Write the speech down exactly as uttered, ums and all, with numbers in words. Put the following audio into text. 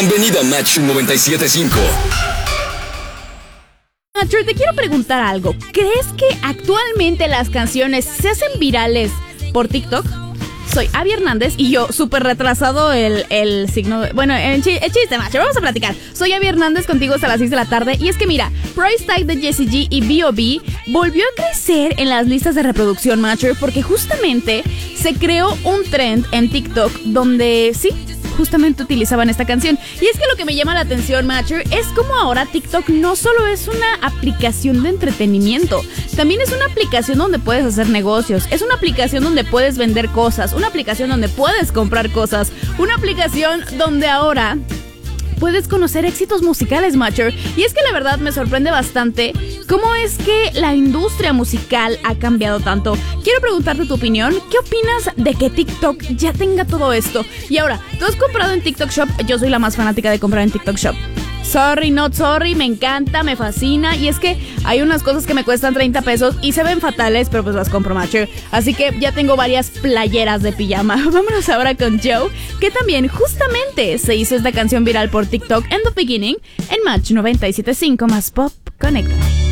Bienvenido a Match noventa y siete punto cinco. Matcher, te quiero preguntar algo. ¿Crees que actualmente las canciones se hacen virales por TikTok? Soy Abby Hernández y yo, súper retrasado el, el signo... De, bueno, el, ch- el chiste, Matcher, vamos a platicar. Soy Abby Hernández contigo hasta las seis de la tarde. Y es que mira, Price Tag de Jessie G y B O B volvió a crecer en las listas de reproducción, Matcher, porque justamente se creó un trend en TikTok donde, sí, justamente utilizaban esta canción. Y es que lo que me llama la atención, Matcher, es como ahora TikTok no solo es una aplicación de entretenimiento, también es una aplicación donde puedes hacer negocios, es una aplicación donde puedes vender cosas, una aplicación donde puedes comprar cosas, una aplicación donde ahora puedes conocer éxitos musicales, Matcher. Y es que la verdad me sorprende bastante cómo es que la industria musical ha cambiado tanto. Quiero preguntarte tu opinión. ¿Qué opinas de que TikTok ya tenga todo esto? Y ahora, ¿tú has comprado en TikTok Shop? Yo soy la más fanática de comprar en TikTok Shop. Sorry, not sorry, me encanta, me fascina. Y es que hay unas cosas que me cuestan treinta pesos y se ven fatales, pero pues las compro, Matcher. Así que ya tengo varias playeras de pijama. Vámonos ahora con Joe, que también justamente se hizo esta canción viral por TikTok en The Beginning en Match noventa y siete punto cinco más Pop. Conéctate.